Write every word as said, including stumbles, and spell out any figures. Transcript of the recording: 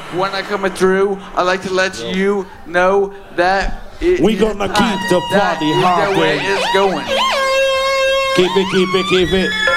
when I come through, I like to let you know that it we is gonna time. keep the That party is the way hopping. it's going. Keep it, keep it, keep it.